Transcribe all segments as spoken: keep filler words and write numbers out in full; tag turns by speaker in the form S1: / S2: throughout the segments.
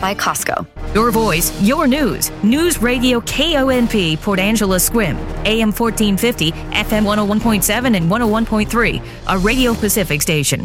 S1: by Costco.
S2: Your voice, your news. News Radio K O N P, Port Angela Squim. A M fourteen fifty, F M one oh one point seven and one oh one point three. A Radio Pacific station.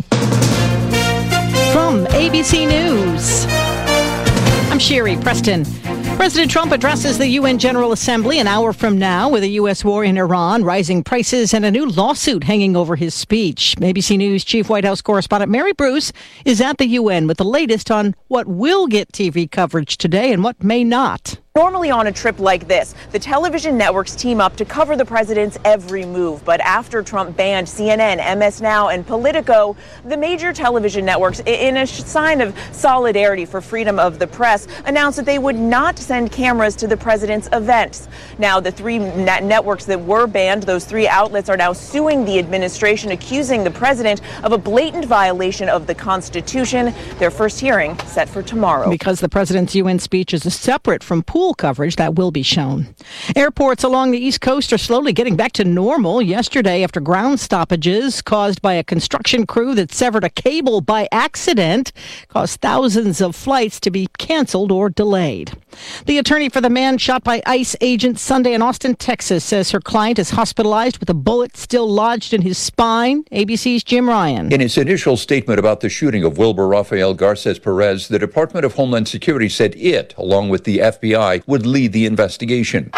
S3: From A B C News, I'm Sherry Preston. President Trump addresses the U N General Assembly an hour from now with a U S war in Iran, rising prices, and a new lawsuit hanging over his speech. A B C News Chief White House correspondent Mary Bruce is at the U N with the latest on what will get T V coverage today and what may not.
S4: Normally on a trip like this, the television networks team up to cover the president's every move. But after Trump banned C N N, M S Now, and Politico, the major television networks, in a sign of solidarity for freedom of the press, announced that they would not send cameras to the president's events. Now, the three net networks that were banned, those three outlets, are now suing the administration, accusing the president of a blatant violation of the Constitution. Their first hearing set for tomorrow.
S3: Because the president's U N speech is separate from pool coverage, that will be shown. Airports along the East Coast are slowly getting back to normal. Yesterday, after ground stoppages caused by a construction crew that severed a cable by accident, caused thousands of flights to be canceled or delayed. The attorney for the man shot by ICE agents Sunday in Austin, Texas, says her client is hospitalized with a bullet still lodged in his spine. A B C's Jim Ryan.
S5: In its initial statement about the shooting of Wilbur Rafael Garces Perez, the Department of Homeland Security said it, along with the F B I, would lead the investigation.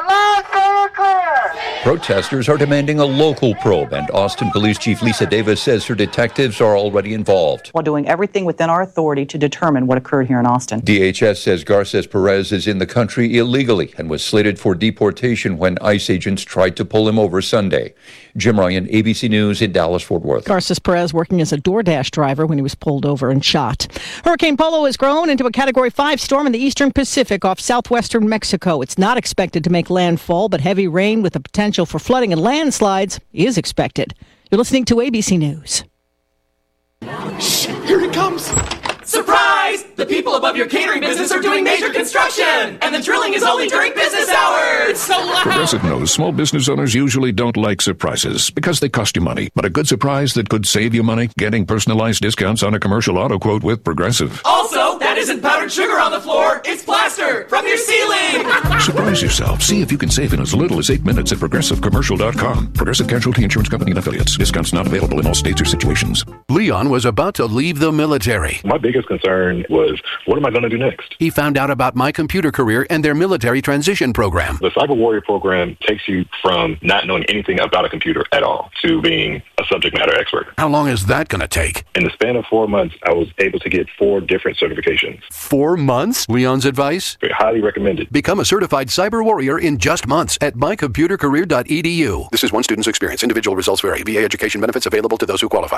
S5: Protesters are demanding a local probe, and Austin Police Chief Lisa Davis says her detectives are already involved.
S6: While doing everything within our authority to determine what occurred here in Austin.
S5: D H S says Garces Perez is in the country illegally and was slated for deportation when ICE agents tried to pull him over Sunday. Jim Ryan, A B C News in Dallas-Fort Worth.
S3: Garces Perez working as a DoorDash driver when he was pulled over and shot. Hurricane Polo has grown into a Category five storm in the eastern Pacific off southwestern Mexico. It's not expected to make landfall, but heavy rain with the potential for flooding and landslides is expected. You're listening to A B C News.
S7: Shh, here it comes. Surprise! The people above your catering business are doing major construction, and the drilling is only during business hours. It's so loud.
S8: Progressive knows small business owners usually don't like surprises because they cost you money. But a good surprise that could save you money? Getting personalized discounts on a commercial auto quote with Progressive.
S7: Also, that isn't powdered sugar on the floor. It's plaster from your ceiling.
S8: Surprise yourself. See if you can save in as little as eight minutes at progressive commercial dot com. Progressive Casualty Insurance Company and Affiliates. Discounts not available in all states or situations.
S9: Leon was about to leave the military.
S10: My biggest concern was, what am I going to do next?
S9: He found out about My Computer Career and their military transition program.
S10: The Cyber Warrior program takes you from not knowing anything about a computer at all to being a subject matter expert.
S9: How long is that going to take?
S10: In the span of four months, I was able to get four different certifications.
S9: Four months? Leon's advice?
S10: Highly recommended.
S9: Become a certified cyber warrior in just months at my computer career dot e d u. This is one student's experience. Individual results vary. V A education benefits available to those who qualify.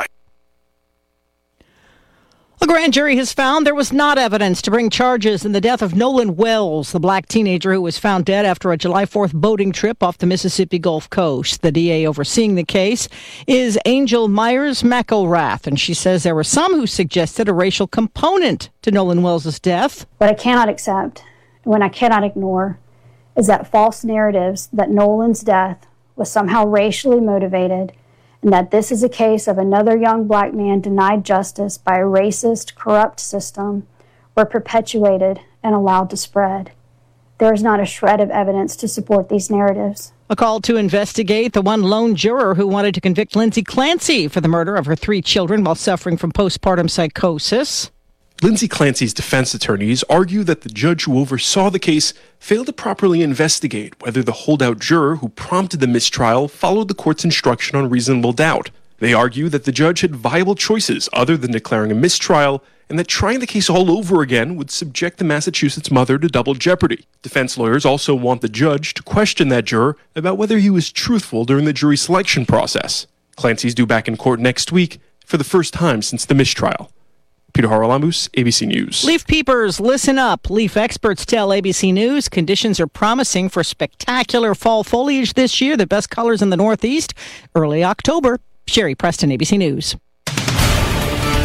S3: A grand jury has found there was not evidence to bring charges in the death of Nolan Wells, the black teenager who was found dead after a July fourth boating trip off the Mississippi Gulf Coast. The D A overseeing the case is Angel Myers-McElrath, and she says there were some who suggested a racial component to Nolan Wells' death.
S11: What I cannot accept, and what I cannot ignore, is that false narratives that Nolan's death was somehow racially motivated, and that this is a case of another young black man denied justice by a racist, corrupt system were perpetuated and allowed to spread. There is not a shred of evidence to support these narratives.
S3: A call to investigate the one lone juror who wanted to convict Lindsay Clancy for the murder of her three children while suffering from postpartum psychosis.
S12: Lindsay Clancy's defense attorneys argue that the judge who oversaw the case failed to properly investigate whether the holdout juror who prompted the mistrial followed the court's instruction on reasonable doubt. They argue that the judge had viable choices other than declaring a mistrial, and that trying the case all over again would subject the Massachusetts mother to double jeopardy. Defense lawyers also want the judge to question that juror about whether he was truthful during the jury selection process. Clancy's due back in court next week for the first time since the mistrial. Peter Haralamus, A B C News.
S3: Leaf peepers, listen up. Leaf experts tell A B C News conditions are promising for spectacular fall foliage this year. The best colors in the Northeast, early October. Sherry Preston, A B C News.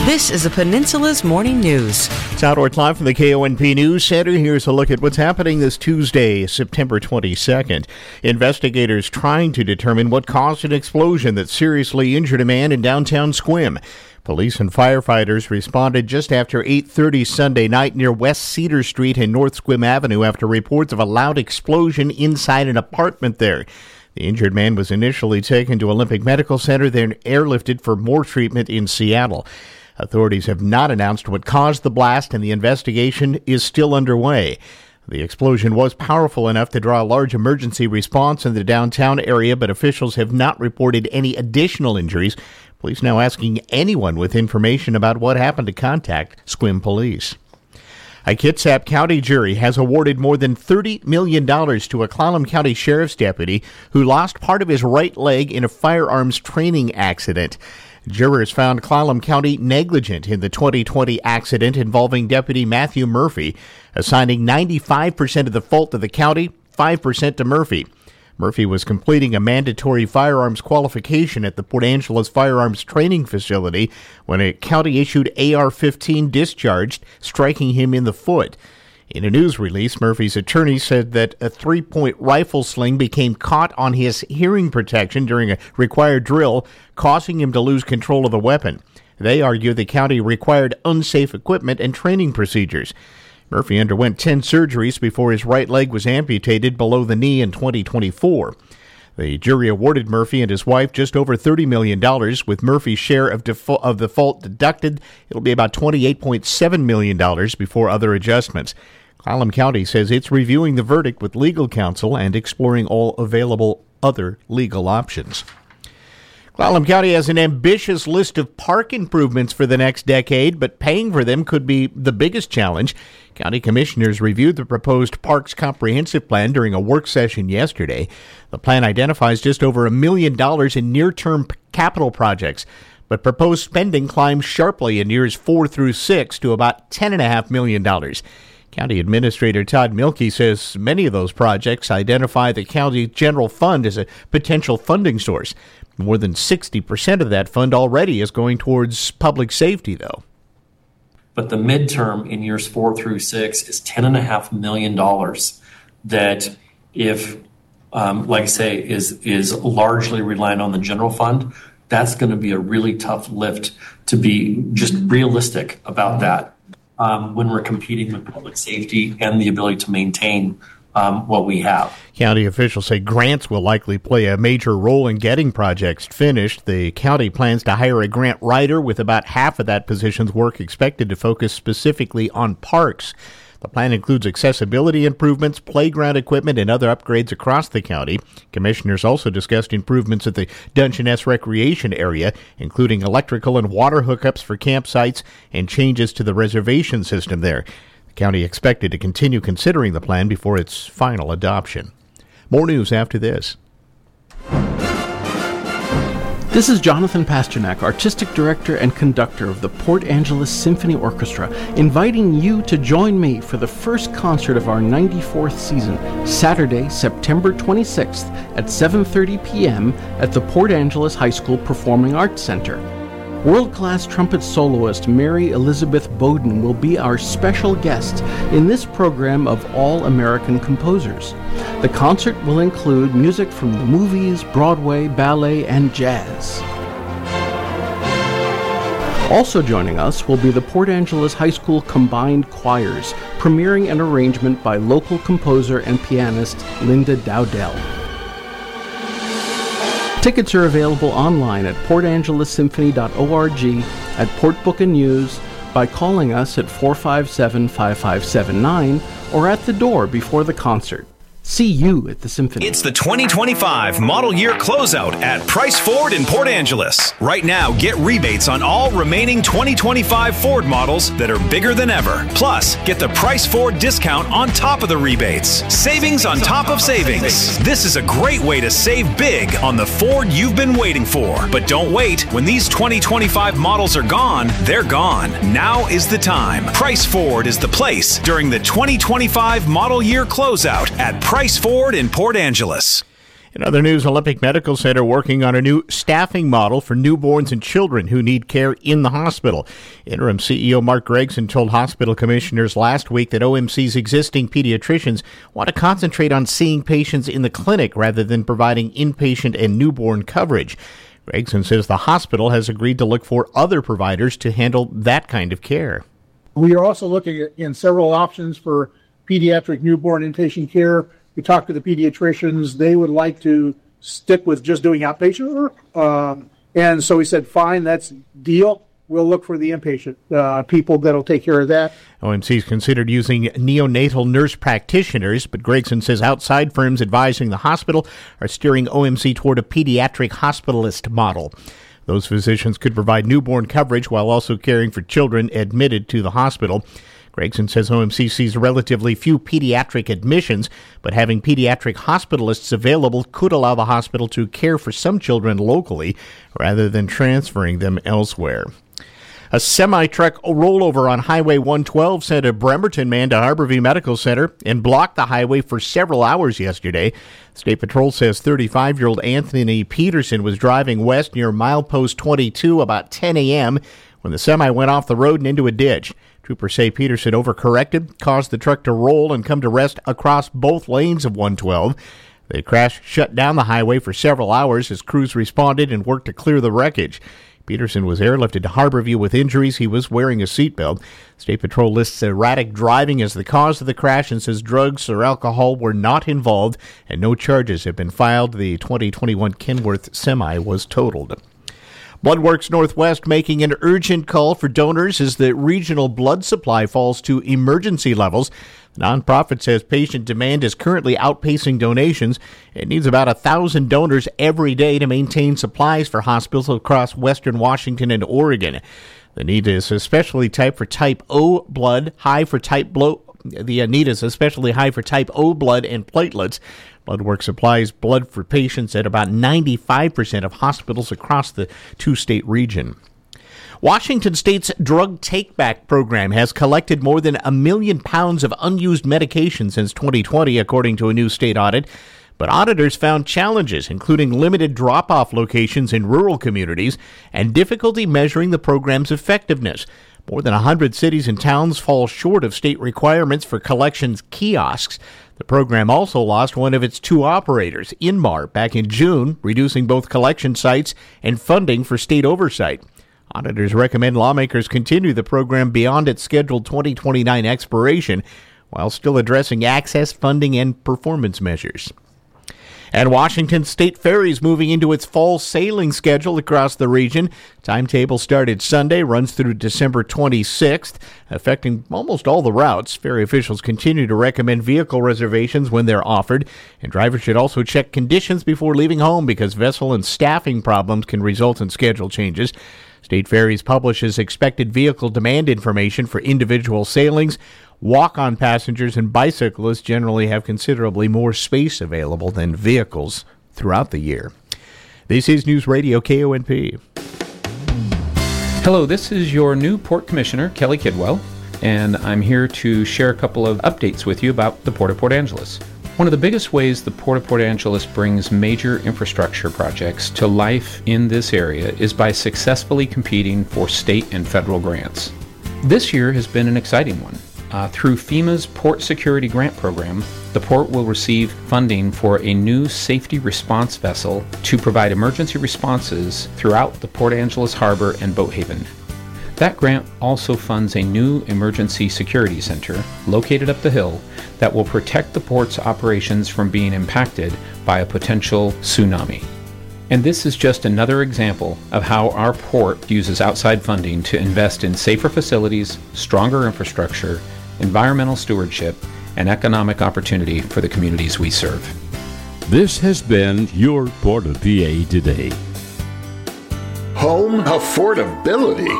S1: This is the Peninsula's Morning News.
S13: It's Outdoors Live from the K O N P News Center. Here's a look at what's happening this Tuesday, September twenty-second. Investigators trying to determine what caused an explosion that seriously injured a man in downtown Sequim. Police and firefighters responded just after eight thirty Sunday night near West Cedar Street and North Sequim Avenue after reports of a loud explosion inside an apartment there. The injured man was initially taken to Olympic Medical Center, then airlifted for more treatment in Seattle. Authorities have not announced what caused the blast, and the investigation is still underway. The explosion was powerful enough to draw a large emergency response in the downtown area, but officials have not reported any additional injuries. Police now asking anyone with information about what happened to contact Sequim Police. A Kitsap County jury has awarded more than thirty million dollars to a Clallam County Sheriff's deputy who lost part of his right leg in a firearms training accident. Jurors found Clallam County negligent in the twenty twenty accident involving Deputy Matthew Murphy, assigning ninety-five percent of the fault to the county, five percent to Murphy. Murphy was completing a mandatory firearms qualification at the Port Angeles Firearms Training Facility when a county-issued A R fifteen discharged, striking him in the foot. In a news release, Murphy's attorney said that a three-point rifle sling became caught on his hearing protection during a required drill, causing him to lose control of the weapon. They argue the county required unsafe equipment and training procedures. Murphy underwent ten surgeries before his right leg was amputated below the knee in twenty twenty-four. The jury awarded Murphy and his wife just over thirty million dollars, with Murphy's share of, defo- of the fault deducted. It'll be about twenty-eight point seven million dollars before other adjustments. Clallam County says it's reviewing the verdict with legal counsel and exploring all available other legal options. Clallam County has an ambitious list of park improvements for the next decade, but paying for them could be the biggest challenge. County commissioners reviewed the proposed Parks Comprehensive Plan during a work session yesterday. The plan identifies just over a million dollars in near-term capital projects, but proposed spending climbs sharply in years four through six to about ten point five million dollars. County Administrator Todd Mielke says many of those projects identify the county general fund as a potential funding source. More than sixty percent of that fund already is going towards public safety, though.
S14: But the midterm in years four through six is ten point five million dollars that, if, um, like I say, is, is largely reliant on the general fund, that's going to be a really tough lift to be just realistic about that. Um, when we're competing with public safety and the ability to maintain um, what we have.
S13: County officials say grants will likely play a major role in getting projects finished. The county plans to hire a grant writer, with about half of that position's work expected to focus specifically on parks. The plan includes accessibility improvements, playground equipment, and other upgrades across the county. Commissioners also discussed improvements at the Dungeness Recreation Area, including electrical and water hookups for campsites and changes to the reservation system there. The county expected to continue considering the plan before its final adoption. More news after this.
S15: This is Jonathan Pasternak, Artistic Director and Conductor of the Port Angeles Symphony Orchestra, inviting you to join me for the first concert of our ninety-fourth season, Saturday, September twenty-sixth at seven thirty p.m. at the Port Angeles High School Performing Arts Center. World-class trumpet soloist Mary Elizabeth Bowden will be our special guest in this program of all-American composers. The concert will include music from the movies, Broadway, ballet, and jazz. Also joining us will be the Port Angeles High School Combined Choirs, premiering an arrangement by local composer and pianist Linda Dowdell. Tickets are available online at port angeles symphony dot org, at Port Book and News, by calling us at four five seven, five five seven nine, or at the door before the concert. See you at the Symphony.
S16: It's the twenty twenty-five model year closeout at Price Ford in Port Angeles. Right now, get rebates on all remaining twenty twenty-five Ford models that are bigger than ever. Plus, get the Price Ford discount on top of the rebates. Savings on top of savings. This is a great way to save big on the Ford you've been waiting for. But don't wait. When these twenty twenty-five models are gone, they're gone. Now is the time. Price Ford is the place during the twenty twenty-five model year closeout at Price Ford in Port Angeles.
S13: In other news, Olympic Medical Center working on a new staffing model for newborns and children who need care in the hospital. Interim C E O Mark Gregson told hospital commissioners last week that O M C's existing pediatricians want to concentrate on seeing patients in the clinic rather than providing inpatient and newborn coverage. Gregson says the hospital has agreed to look for other providers to handle that kind of care.
S17: We are also looking at in several options for pediatric newborn inpatient care. We talked to the pediatricians. They would like to stick with just doing outpatient work. Um, and so we said, fine, that's deal. We'll look for the inpatient uh, people that'll take care of that.
S13: O M C's considered using neonatal nurse practitioners, but Gregson says outside firms advising the hospital are steering O M C toward a pediatric hospitalist model. Those physicians could provide newborn coverage while also caring for children admitted to the hospital. Gregson says O M C sees relatively few pediatric admissions, but having pediatric hospitalists available could allow the hospital to care for some children locally rather than transferring them elsewhere. A semi-truck rollover on Highway one twelve sent a Bremerton man to Harborview Medical Center and blocked the highway for several hours yesterday. State Patrol says thirty-five-year-old Anthony Peterson was driving west near milepost twenty-two about ten a.m. when the semi went off the road and into a ditch. Troopers say Peterson overcorrected, caused the truck to roll and come to rest across both lanes of one twelve. The crash shut down the highway for several hours as crews responded and worked to clear the wreckage. Peterson was airlifted to Harborview with injuries. He was wearing a seatbelt. State Patrol lists erratic driving as the cause of the crash and says drugs or alcohol were not involved and no charges have been filed. The twenty twenty-one Kenworth semi was totaled. Bloodworks Northwest making an urgent call for donors as the regional blood supply falls to emergency levels. The nonprofit says patient demand is currently outpacing donations. It needs about a thousand donors every day to maintain supplies for hospitals across western Washington and Oregon. The need is especially type for type O blood, high for type blood. The need is especially high for type O blood and platelets. Bloodworks supplies blood for patients at about ninety-five percent of hospitals across the two-state region. Washington State's drug take-back program has collected more than a million pounds of unused medication since twenty twenty, according to a new state audit. But auditors found challenges, including limited drop-off locations in rural communities and difficulty measuring the program's effectiveness. More than one hundred cities and towns fall short of state requirements for collections kiosks. The program also lost one of its two operators, Inmar, back in June, reducing both collection sites and funding for state oversight. Auditors recommend lawmakers continue the program beyond its scheduled twenty twenty-nine expiration, while still addressing access, funding, and performance measures. And Washington State Ferries moving into its fall sailing schedule across the region. Timetable started Sunday, runs through December twenty-sixth, affecting almost all the routes. Ferry officials continue to recommend vehicle reservations when they're offered, and drivers should also check conditions before leaving home because vessel and staffing problems can result in schedule changes. State Ferries publishes expected vehicle demand information for individual sailings. Walk-on passengers and bicyclists generally have considerably more space available than vehicles throughout the year. This is News Radio K O N P.
S18: Hello, this is your new Port Commissioner, Kelly Kidwell, and I'm here to share a couple of updates with you about the Port of Port Angeles. One of the biggest ways the Port of Port Angeles brings major infrastructure projects to life in this area is by successfully competing for state and federal grants. This year has been an exciting one. Uh, through FEMA's Port Security Grant Program, the Port will receive funding for a new safety response vessel to provide emergency responses throughout the Port Angeles Harbor and Boat Haven. That grant also funds a new emergency security center located up the hill that will protect the port's operations from being impacted by a potential tsunami. And this is just another example of how our port uses outside funding to invest in safer facilities, stronger infrastructure, environmental stewardship, and economic opportunity for the communities we serve.
S19: This has been your Port of P A Today.
S20: Home affordability.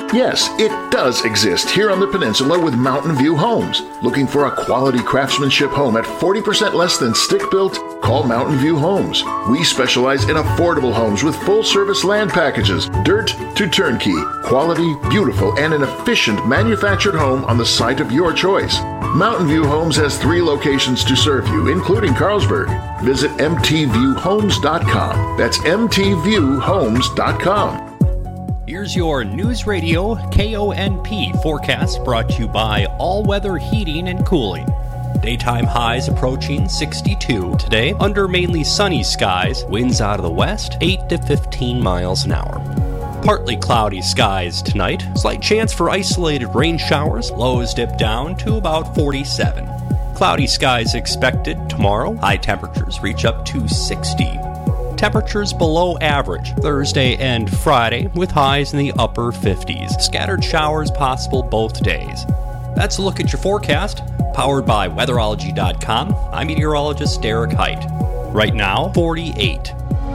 S20: Yes, it does exist here on the peninsula with Mountain View Homes. Looking for a quality craftsmanship home at forty percent less than stick-built? Call Mountain View Homes. We specialize in affordable homes with full-service land packages, dirt to turnkey, quality, beautiful, and an efficient manufactured home on the site of your choice. Mountain View Homes has three locations to serve you, including Carlsberg. Visit m t view homes dot com. That's m t view homes dot com.
S21: Here's your News Radio K O N P forecast brought to you by All Weather Heating and Cooling. Daytime highs approaching sixty-two today under mainly sunny skies. Winds out of the west, eight to fifteen miles an hour. Partly cloudy skies tonight. Slight chance for isolated rain showers. Lows dip down to about forty-seven. Cloudy skies expected tomorrow. High temperatures reach up to sixty. Temperatures below average Thursday and Friday with highs in the upper fifties. Scattered showers possible both days. That's a look at your forecast, powered by weatherology dot com. I'm meteorologist Derek Height. Right now, forty-eight.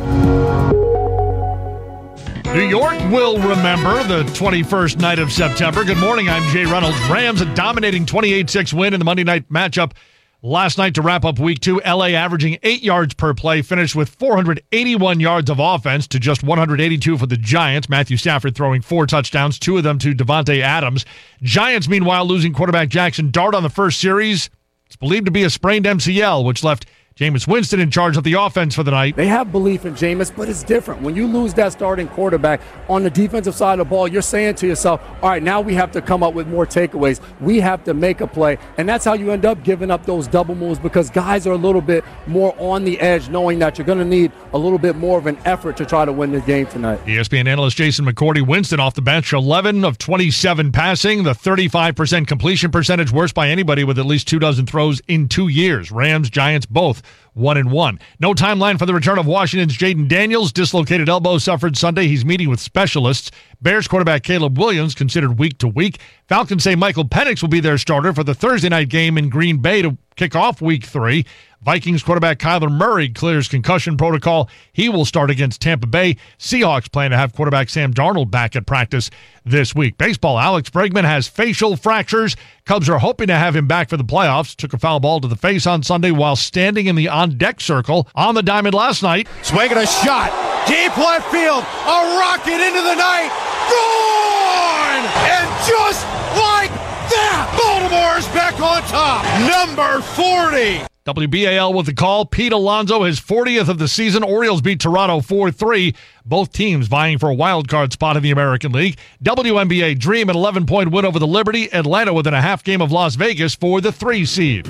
S22: New York will remember the twenty-first night of September. Good morning, I'm Jay Reynolds. Rams a dominating twenty-eight six win in the Monday night matchup last night to wrap up week two. L A averaging eight yards per play, finished with four hundred eighty-one yards of offense to just one hundred eighty-two for the Giants. Matthew Stafford throwing four touchdowns, two of them to Devontae Adams. Giants, meanwhile, losing quarterback Jackson Dart on the first series. It's believed to be a sprained M C L, which left Jameis Winston in charge of the offense for the night.
S23: They have belief in Jameis, but it's different. When you lose that starting quarterback on the defensive side of the ball, you're saying to yourself, all right, now we have to come up with more takeaways. We have to make a play. And that's how you end up giving up those double moves, because guys are a little bit more on the edge, knowing that you're going to need a little bit more of an effort to try to win this game tonight.
S22: E S P N analyst Jason McCourty. Winston off the bench, eleven of twenty-seven passing, the thirty-five percent completion percentage, worst by anybody with at least two dozen throws in two years. Rams, Giants, both one and one. No timeline for the return of Washington's Jaden Daniels. Dislocated elbow suffered Sunday. He's meeting with specialists. Bears quarterback Caleb Williams considered week to week. Falcons say Michael Penix will be their starter for the Thursday night game in Green Bay to kick off week three. Vikings quarterback Kyler Murray clears concussion protocol. He will start against Tampa Bay. Seahawks plan to have quarterback Sam Darnold back at practice this week. Baseball, Alex Bregman has facial fractures. Cubs are hoping to have him back for the playoffs. Took a foul ball to the face on Sunday while standing in the on-deck circle on the diamond last night.
S24: Swinging a shot. Deep left field. A rocket into the night. Gone! And just like that, Baltimore's back on top. Number forty.
S22: W B A L with the call. Pete Alonso, his fortieth of the season. Orioles beat Toronto four three. Both teams vying for a wild card spot in the American League. W N B A Dream an eleven-point win over the Liberty. Atlanta within a half game of Las Vegas for the three seed.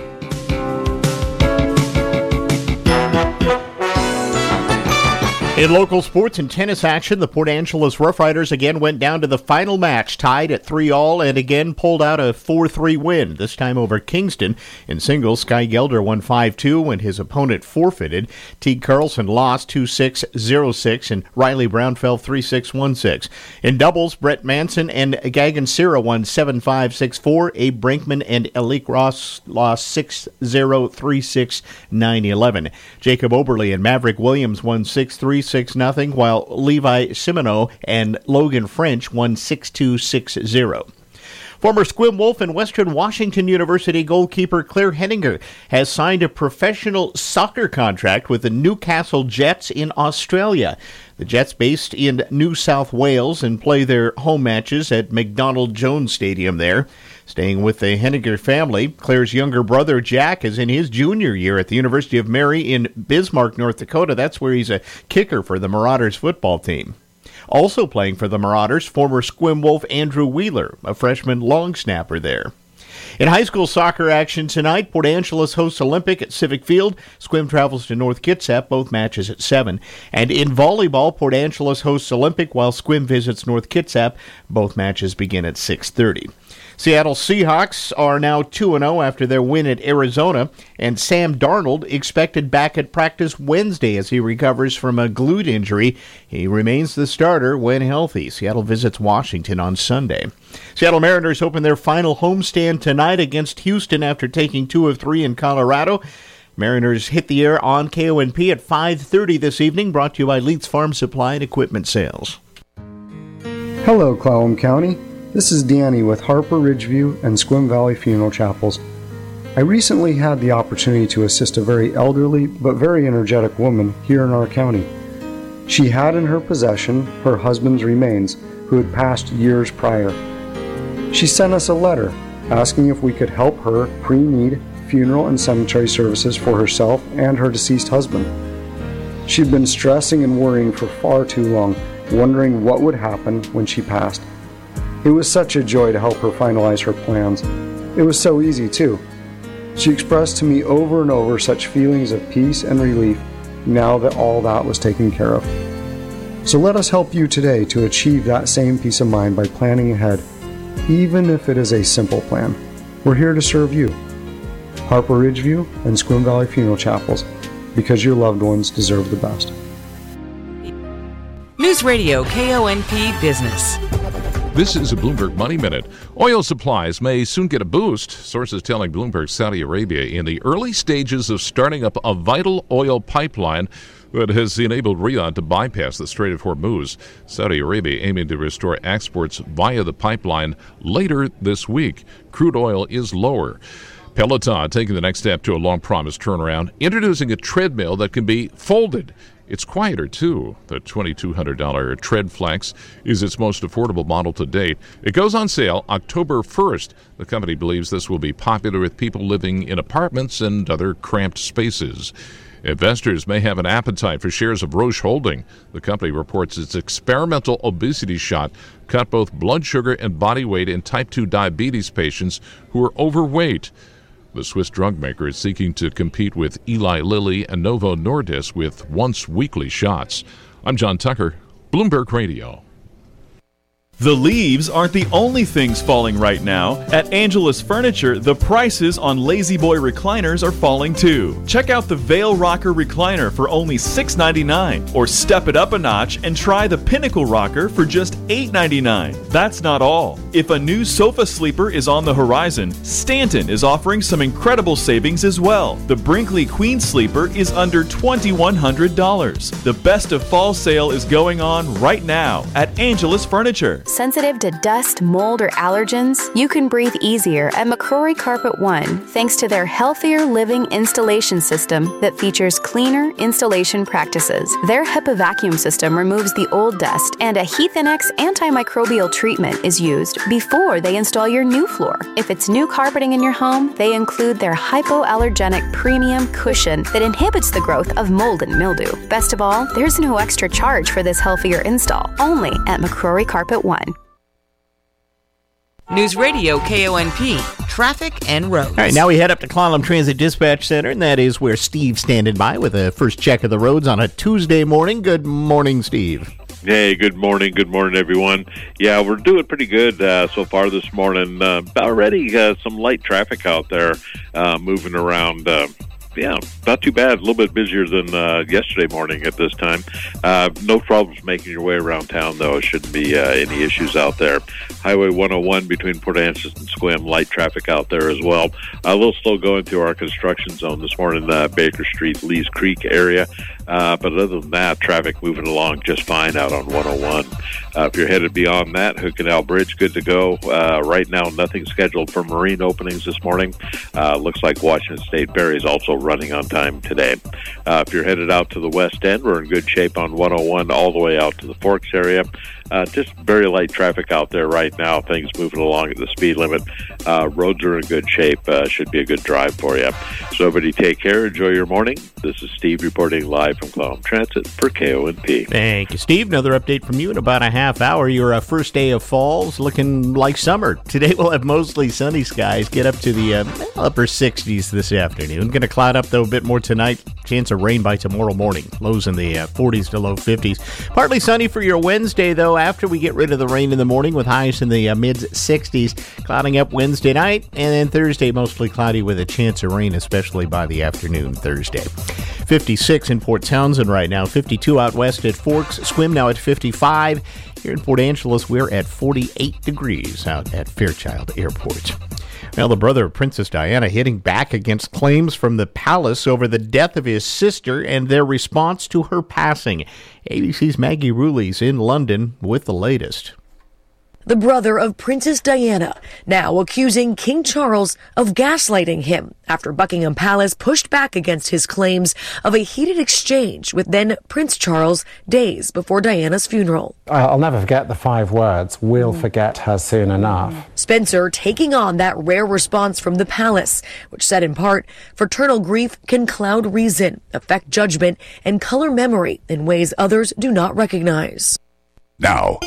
S13: In local sports and tennis action, the Port Angeles Rough Riders again went down to the final match, tied at three all, and again pulled out a four three win, this time over Kingston. In singles, Sky Gelder won five two when his opponent forfeited. Teague Carlson lost two six, zero six, and Riley Brown fell three six, one six. In doubles, Brett Manson and Gagan Sira won seven five, six four. Abe Brinkman and Elik Ross lost six zero, three six, nine eleven. Jacob Oberle and Maverick Williams won six three, six nothing, while Levi Simoneau and Logan French won six two, six zero. Former Squim Wolf and Western Washington University goalkeeper Claire Henninger has signed a professional soccer contract with the Newcastle Jets in Australia. The Jets, based in New South Wales, and play their home matches at McDonald Jones Stadium there. Staying with the Henninger family, Claire's younger brother Jack is in his junior year at the University of Mary in Bismarck, North Dakota. That's where he's a kicker for the Marauders football team. Also playing for the Marauders, former Squim Wolf Andrew Wheeler, a freshman long snapper there. In high school soccer action tonight, Port Angeles hosts Olympic at Civic Field. Squim travels to North Kitsap, both matches at seven. And in volleyball, Port Angeles hosts Olympic while Squim visits North Kitsap. Both matches begin at six thirty. Seattle Seahawks are now two and oh after their win at Arizona, and Sam Darnold expected back at practice Wednesday as he recovers from a glute injury. He remains the starter when healthy. Seattle visits Washington on Sunday. Seattle Mariners open their final homestand tonight against Houston after taking two of three in Colorado. Mariners hit the air on K O N P at five thirty this evening, brought to you by Leeds Farm Supply and Equipment Sales.
S2: Hello, Clallam County. This is Danny with Harper Ridgeview and Sequim Valley Funeral Chapels. I recently had the opportunity to assist a very elderly but very energetic woman here in our county. She had in her possession her husband's remains, who had passed years prior. She sent us a letter asking if we could help her pre-need funeral and cemetery services for herself and her deceased husband. She'd been stressing and worrying for far too long, wondering what would happen when she passed. It was such a joy to help her finalize her plans. It was so easy, too. She expressed to me over and over such feelings of peace and relief now that all that was taken care of. So let us help you today to achieve that same peace of mind by planning ahead, even if it is a simple plan. We're here to serve you. Harper Ridgeview and Sequim Valley Funeral Chapels, because your loved ones deserve the best.
S1: News Radio K O N P Business.
S8: This is a Bloomberg Money Minute. Oil supplies may soon get a boost. Sources telling Bloomberg Saudi Arabia in the early stages of starting up a vital oil pipeline that has enabled Riyadh to bypass the Strait of Hormuz. Saudi Arabia aiming to restore exports via the pipeline later this week. Crude oil is lower. Peloton taking the next step to a long-promised turnaround, introducing a treadmill that can be folded. It's quieter, too. The twenty-two hundred dollars TreadFlex is its most affordable model to date. It goes on sale October first. The company believes this will be popular with people living in apartments and other cramped spaces. Investors may have an appetite for shares of Roche Holding. The company reports its experimental obesity shot cut both blood sugar and body weight in type two diabetes patients who are overweight. The Swiss drug maker is seeking to compete with Eli Lilly and Novo Nordisk with once-weekly shots. I'm John Tucker, Bloomberg Radio.
S4: The leaves aren't the only things falling right now. At Angelus Furniture, the prices on Lazy Boy recliners are falling too. Check out the Veil Rocker recliner for only six ninety-nine, or step it up a notch and try the Pinnacle Rocker for just eight ninety-nine. That's not all. If a new sofa sleeper is on the horizon, Stanton is offering some incredible savings as well. The Brinkley Queen Sleeper is under twenty-one hundred dollars. The best of fall sale is going on right now at Angelus Furniture.
S5: Sensitive to dust, mold, or allergens? You can breathe easier at McCrory Carpet One thanks to their Healthier Living installation system that features cleaner installation practices. Their HEPA vacuum system removes the old dust, and a Heathinex antimicrobial treatment is used before they install your new floor. If it's new carpeting in your home, they include their hypoallergenic premium cushion that inhibits the growth of mold and mildew. Best of all, there's no extra charge for this healthier install, only at McCrory Carpet One.
S1: News Radio K O N P, traffic and roads.
S13: All right, now we head up to Clallam Transit Dispatch Center, and that is where Steve's standing by with a first check of the roads on a Tuesday morning. Good morning, Steve.
S6: Hey, good morning. Good morning, everyone. Yeah, we're doing pretty good uh, so far this morning. Uh, already uh, some light traffic out there uh, moving around. Uh, Yeah, not too bad. A little bit busier than uh, yesterday morning at this time. Uh, no problems making your way around town, though. Shouldn't be uh, any issues out there. Highway one oh one between Port Angeles and Sequim, light traffic out there as well. A little slow going through our construction zone this morning, uh, Baker Street, Lees Creek area. Uh, but other than that, traffic moving along just fine out on one oh one. Uh, if you're headed beyond that, Hood Canal Bridge, good to go. Uh, right now, nothing scheduled for marine openings this morning. Uh, looks like Washington State Ferry is also running on time today. Uh, if you're headed out to the west end, we're in good shape on one oh one all the way out to the Forks area. Uh, just very light traffic out there right now. Things moving along at the speed limit. Uh, roads are in good shape. Uh, should be a good drive for you. So everybody take care. Enjoy your morning. This is Steve reporting live from Clallam Transit for K O N P.
S13: Thank you, Steve. Another update from you in about a half hour. Your uh, first day of fall's looking like summer. Today we'll have mostly sunny skies. Get up to the uh, upper sixties this afternoon. Going to cloud up, though, a bit more tonight. Chance of rain by tomorrow morning. Lows in the uh, forties to low fifties. Partly sunny for your Wednesday, though, after we get rid of the rain in the morning with highs in the uh, mid-sixties. Clouding up Wednesday night, and then Thursday mostly cloudy with a chance of rain, especially by the afternoon Thursday. fifty-six in Port Townsend right now. fifty-two out west at Forks. Sequim now at fifty-five. Here in Port Angeles, we're at forty-eight degrees out at Fairchild Airport. Now, the brother of Princess Diana hitting back against claims from the palace over the death of his sister and their response to her passing. A B C's Maggie Ruleigh's in London with the latest.
S7: the brother of Princess Diana, now accusing King Charles of gaslighting him after Buckingham Palace pushed back against his claims of a heated exchange with then Prince Charles days before Diana's funeral.
S9: I'll never forget the five words, "We'll forget her soon enough."
S7: Spencer taking on that rare response from the palace, which said in part, fraternal grief can cloud reason, affect judgment, and color memory in ways others do not recognize.
S10: Now,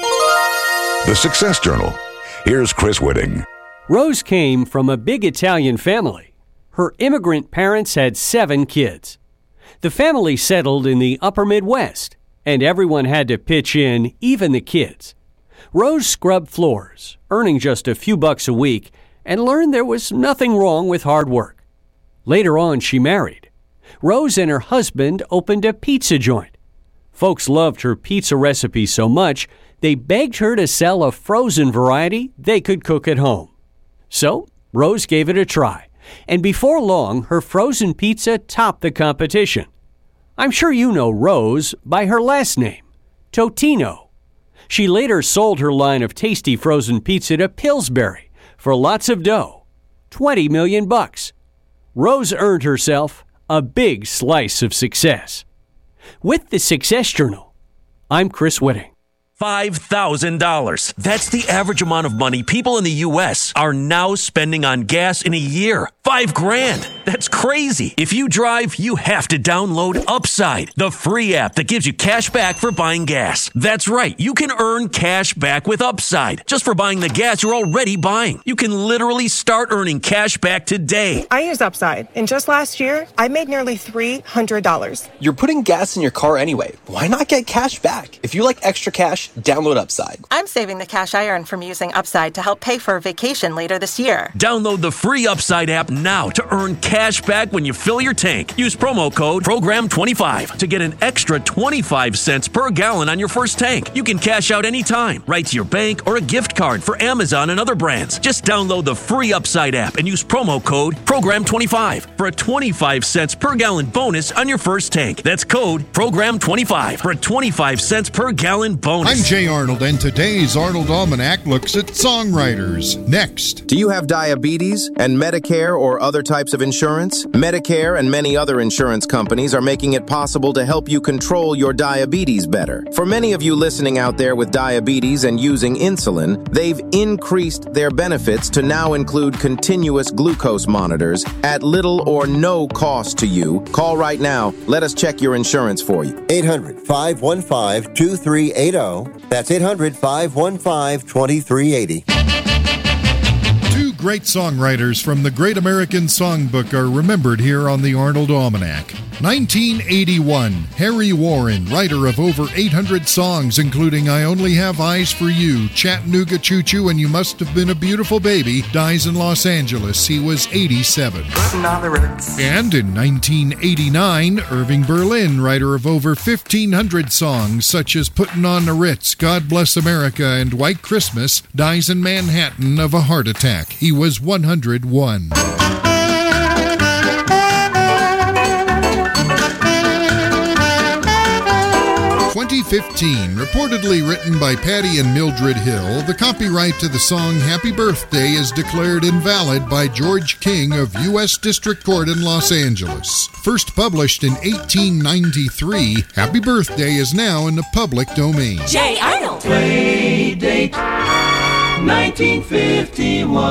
S10: the Success Journal. Here's Chris Whitting.
S11: Rose came from a big Italian family. Her immigrant parents had seven kids. The family settled in the upper Midwest, and everyone had to pitch in, even the kids. Rose scrubbed floors, earning just a few bucks a week, and learned there was nothing wrong with hard work. Later on, she married. Rose and her husband opened a pizza joint. Folks loved her pizza recipe so much, they begged her to sell a frozen variety they could cook at home. So, Rose gave it a try, and before long, her frozen pizza topped the competition. I'm sure you know Rose by her last name, Totino. She later sold her line of tasty frozen pizza to Pillsbury for lots of dough, twenty million bucks. Rose earned herself a big slice of success. With the Success Journal, I'm Chris Whitting.
S25: five thousand dollars. That's the average amount of money people in the U S are now spending on gas in a year. Five grand. That's crazy. If you drive, you have to download Upside, the free app that gives you cash back for buying gas. That's right. You can earn cash back with Upside just for buying the gas you're already buying. You can literally start earning cash back today.
S26: I use Upside, and just last year, I made nearly three hundred dollars.
S27: You're putting gas in your car anyway. Why not get cash back? If you like extra cash, download Upside.
S26: I'm saving the cash I earn from using Upside to help pay for a vacation later this year.
S25: Download the free Upside app now to earn cash back when you fill your tank. Use promo code program twenty-five to get an extra twenty-five cents per gallon on your first tank. You can cash out anytime, right to your bank or a gift card for Amazon and other brands. Just download the free Upside app and use promo code program twenty-five for a twenty-five cents per gallon bonus on your first tank. That's code program twenty-five for a twenty-five cents per gallon bonus.
S28: I'm Jay Arnold, and today's Arnold Almanac looks at songwriters. Next.
S29: Do you have diabetes and Medicare or other types of insurance? Medicare and many other insurance companies are making it possible to help you control your diabetes better. For many of you listening out there with diabetes and using insulin, they've increased their benefits to now include continuous glucose monitors at little or no cost to you. Call right now. Let us check your insurance for you.
S30: eight hundred, five one five, two three eight zero. That's eight hundred, five one five, two three eight zero.
S28: Two great songwriters from the Great American Songbook are remembered here on the Arnold Almanac. nineteen eighty-one, Harry Warren, writer of over eight hundred songs, including I Only Have Eyes for You, Chattanooga Choo Choo, and You Must Have Been a Beautiful Baby, dies in Los Angeles. He was eighty-seven. And in nineteen eighty-nine, Irving Berlin, writer of over fifteen hundred songs, such as Puttin' on the Ritz, God Bless America, and White Christmas, dies in Manhattan of a heart attack. He was one hundred one. twenty fifteen, reportedly written by Patty and Mildred Hill, the copyright to the song Happy Birthday is declared invalid by George King of U S District Court in Los Angeles. First published in eighteen ninety-three, Happy Birthday is now in the public domain.
S31: Jay Arnold. Play date nineteen fifty-one.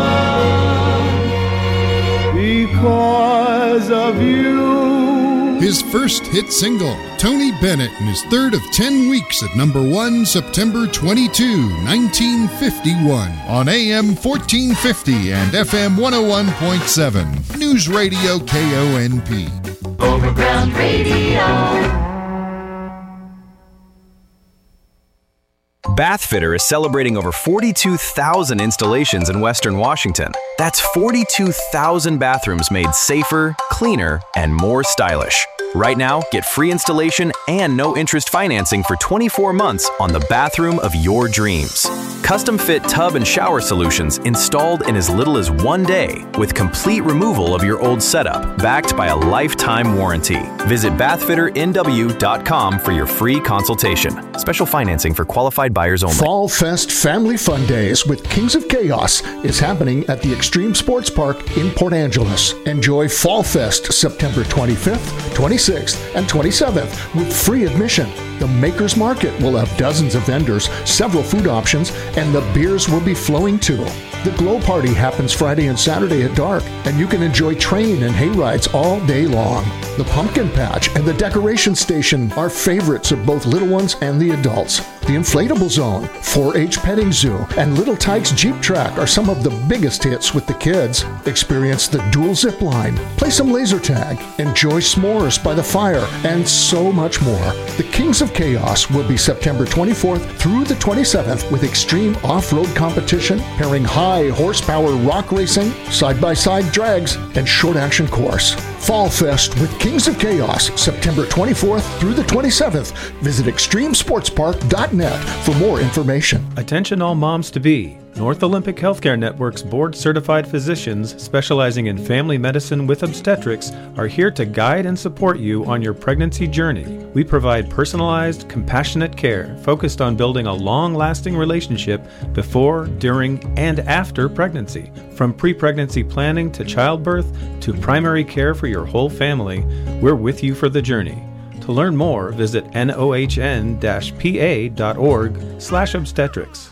S28: Because of you. His first hit single, Tony Bennett, and his third of ten weeks at number one, September twenty-second, nineteen fifty-one, on A M fourteen fifty and F M one oh one point seven. News Radio K O N P.
S31: Overground Radio.
S32: Bathfitter is celebrating over forty-two thousand installations in Western Washington. That's forty-two thousand bathrooms made safer, cleaner, and more stylish. Right now, get free installation and no interest financing for twenty-four months on the bathroom of your dreams. Custom fit tub and shower solutions installed in as little as one day with complete removal of your old setup, backed by a lifetime warranty. Visit bath fitter n w dot com for your free consultation. Special financing for qualified buyers only.
S3: Fall Fest Family Fun Days with Kings of Chaos is happening at the Extreme Sports Park in Port Angeles. Enjoy Fall Fest September twenty-fifth, twenty-sixth, and twenty-seventh with free admission. The Maker's Market will have dozens of vendors, several food options, and the beers will be flowing too. The Glow Party happens Friday and Saturday at dark, and you can enjoy train and hay rides all day long. The Pumpkin Patch and the Decoration Station are favorites of both little ones and the adults. The Inflatable Zone, four H Petting Zoo, and Little Tykes Jeep Track are some of the biggest hits with the kids. Experience the dual zip line, play some laser tag, enjoy s'mores by the fire, and so much more. The Kings of Chaos will be September twenty-fourth through the twenty-seventh with extreme off-road competition, pairing high horsepower rock racing, side-by-side drags, and short-action course. Fall Fest with Kings of Chaos, September twenty-fourth through the twenty-seventh. Visit extreme sports park dot net for more information.
S12: Attention all moms-to-be. North Olympic Healthcare Network's board-certified physicians specializing in family medicine with obstetrics are here to guide and support you on your pregnancy journey. We provide personalized, compassionate care focused on building a long-lasting relationship before, during, and after pregnancy. From pre-pregnancy planning to childbirth to primary care for your whole family, we're with you for the journey. To learn more, visit N O H N P A dot org slash obstetrics.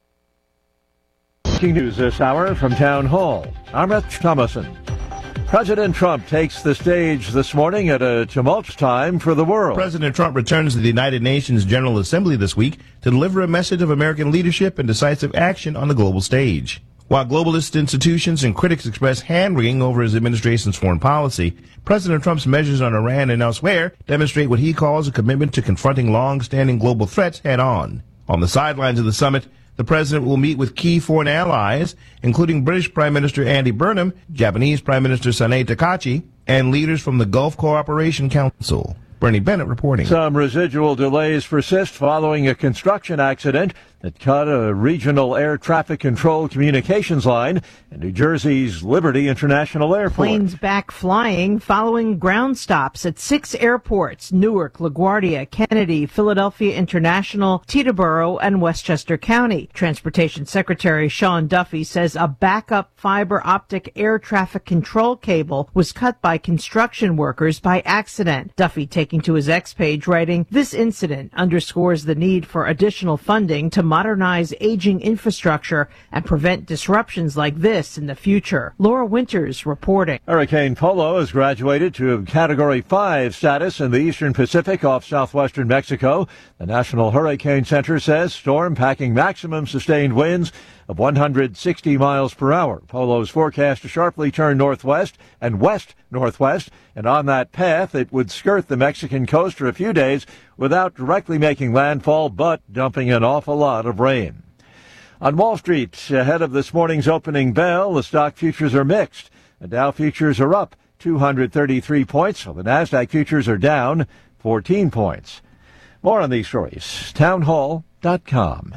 S14: Breaking news this hour from Town Hall. I'm Rich Thomason. President Trump takes the stage this morning at a tumultuous time for the world.
S15: President Trump returns to the United Nations General Assembly this week to deliver a message of American leadership and decisive action on the global stage. While globalist institutions and critics express hand-wringing over his administration's foreign policy, President Trump's measures on Iran and elsewhere demonstrate what he calls a commitment to confronting long-standing global threats head-on. On the sidelines of the summit, the president will meet with key foreign allies, including British Prime Minister Andy Burnham, Japanese Prime Minister Sanae Takachi, and leaders from the Gulf Cooperation Council. Bernie Bennett reporting.
S14: Some residual delays persist following a construction accident that cut a regional air traffic control communications line in New Jersey's Liberty International Airport.
S16: Planes back flying following ground stops at six airports: Newark, LaGuardia, Kennedy, Philadelphia International, Teterboro, and Westchester County. Transportation Secretary Sean Duffy says a backup fiber optic air traffic control cable was cut by construction workers by accident. Duffy taking to his X page, writing, "This incident underscores the need for additional funding to modernize aging infrastructure and prevent disruptions like this in the future." Laura Winters reporting.
S14: Hurricane Polo has graduated to Category five status in the eastern Pacific off southwestern Mexico. The National Hurricane Center says storm packing maximum sustained winds of one hundred sixty miles per hour. Polo's forecast to sharply turn northwest and west-northwest, and on that path it would skirt the Mexican coast for a few days without directly making landfall, but dumping an awful lot of rain. On Wall Street, ahead of this morning's opening bell, the stock futures are mixed. The Dow futures are up two hundred thirty-three points, while the NASDAQ futures are down fourteen points. More on these stories, town hall dot com.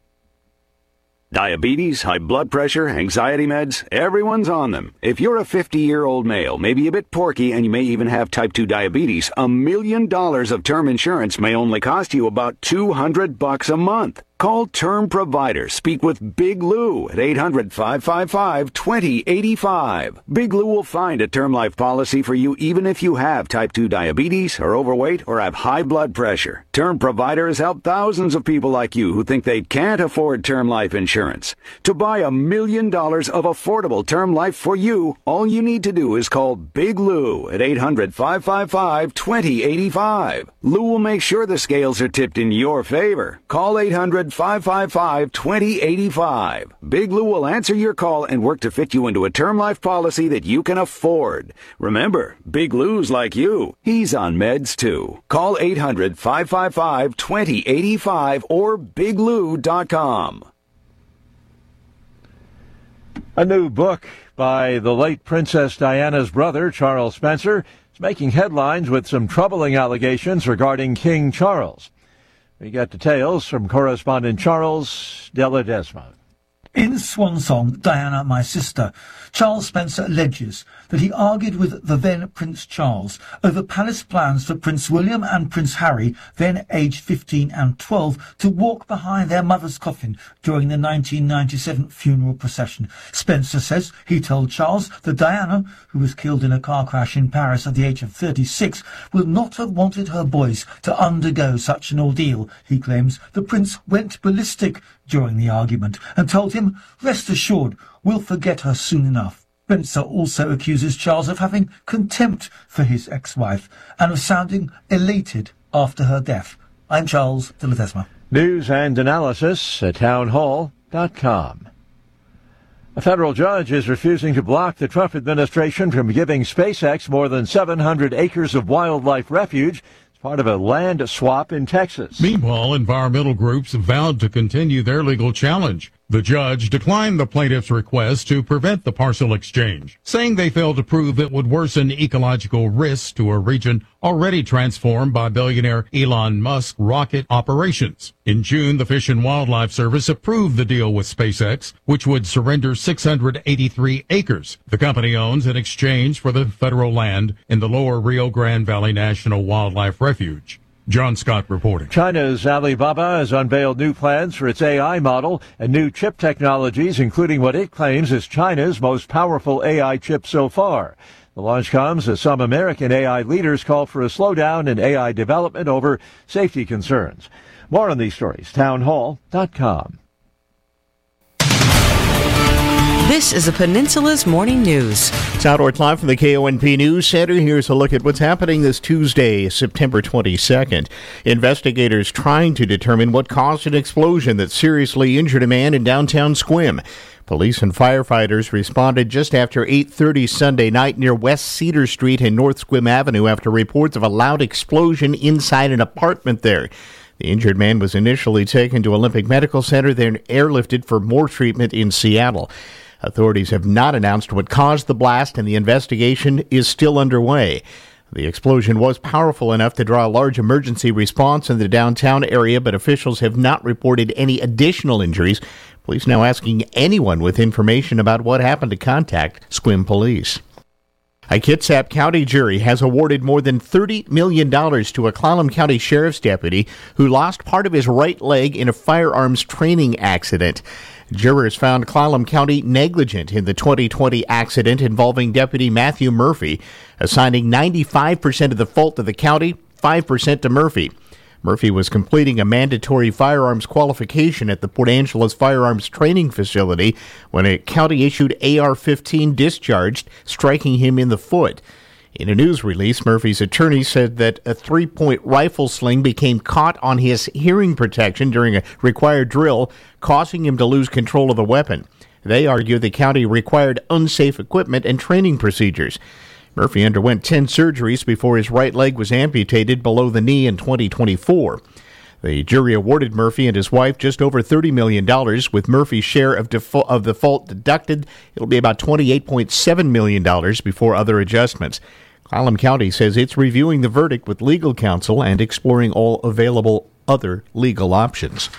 S17: Diabetes, high blood pressure, anxiety meds, everyone's on them. If you're a fifty-year-old male, maybe a bit porky, and you may even have type two diabetes, a million dollars of term insurance may only cost you about two hundred bucks a month. Call Term Provider. Speak with Big Lou at eight hundred, five five five, two zero eight five. Big Lou will find a term life policy for you even if you have type two diabetes, are overweight, or have high blood pressure. Term Provider has helped thousands of people like you who think they can't afford term life insurance. To buy a million dollars of affordable term life for you, all you need to do is call Big Lou at eight hundred, five five five, two zero eight five. Lou will make sure the scales are tipped in your favor. Call eight hundred, five five five, two zero eight five. Big Lou will answer your call and work to fit you into a term life policy that you can afford. Remember, Big Lou's like you. He's on meds too. Call eight hundred, five five five, two zero eight five or big lou dot com.
S14: A new book by the late Princess Diana's brother, Charles Spencer, is making headlines with some troubling allegations regarding King Charles. We got details from correspondent Charles de Ledesma.
S1: In Swan Song, Diana, My Sister, Charles Spencer alleges that he argued with the then Prince Charles over palace plans for Prince William and Prince Harry, then aged fifteen and twelve, to walk behind their mother's coffin during the nineteen ninety-seven funeral procession. Spencer says he told Charles that Diana, who was killed in a car crash in Paris at the age of thirty-six, would not have wanted her boys to undergo such an ordeal. He claims the prince went ballistic during the argument and told him, "Rest assured, we'll forget her soon enough." Spencer also accuses Charles of having contempt for his ex-wife and of sounding elated after her death. I'm Charles de Ledesma.
S14: News and analysis at townhall dot com. A federal judge is refusing to block the Trump administration from giving SpaceX more than seven hundred acres of wildlife refuge as part of a land swap in Texas.
S2: Meanwhile, environmental groups have vowed to continue their legal challenge. The judge declined the plaintiff's request to prevent the parcel exchange, saying they failed to prove it would worsen ecological risks to a region already transformed by billionaire Elon Musk's rocket operations. In June, the Fish and Wildlife Service approved the deal with SpaceX, which would surrender six hundred eighty-three acres the company owns in exchange for the federal land in the lower Rio Grande Valley National Wildlife Refuge. John Scott reporting.
S14: China's Alibaba has unveiled new plans for its A I model and new chip technologies, including what it claims is China's most powerful A I chip so far. The launch comes as some American A I leaders call for a slowdown in A I development over safety concerns. More on these stories, townhall dot com.
S4: This is the Peninsula's Morning News.
S13: It's Outdoors Live from the K O N P News Center. Here's a look at what's happening this Tuesday, September twenty-second. Investigators trying to determine what caused an explosion that seriously injured a man in downtown Sequim. Police and firefighters responded just after eight thirty Sunday night near West Cedar Street and North Sequim Avenue after reports of a loud explosion inside an apartment there. The injured man was initially taken to Olympic Medical Center, then airlifted for more treatment in Seattle. Authorities have not announced what caused the blast, and the investigation is still underway. The explosion was powerful enough to draw a large emergency response in the downtown area, but officials have not reported any additional injuries. Police now asking anyone with information about what happened to contact Sequim Police. A Kitsap County jury has awarded more than thirty million dollars to a Clallam County Sheriff's deputy who lost part of his right leg in a firearms training accident. Jurors found Clallam County negligent in the twenty twenty accident involving Deputy Matthew Murphy, assigning ninety-five percent of the fault to the county, five percent to Murphy. Murphy was completing a mandatory firearms qualification at the Port Angeles Firearms Training Facility when a county-issued A R fifteen discharged, striking him in the foot. In a news release, Murphy's attorney said that a three-point rifle sling became caught on his hearing protection during a required drill, causing him to lose control of the weapon. They argue the county required unsafe equipment and training procedures. Murphy underwent ten surgeries before his right leg was amputated below the knee in twenty twenty-four. The jury awarded Murphy and his wife just over thirty million dollars, with Murphy's share of, defo- of the fault deducted. It'll be about twenty-eight point seven million dollars before other adjustments. Clallam County says it's reviewing the verdict with legal counsel and exploring all available other legal options.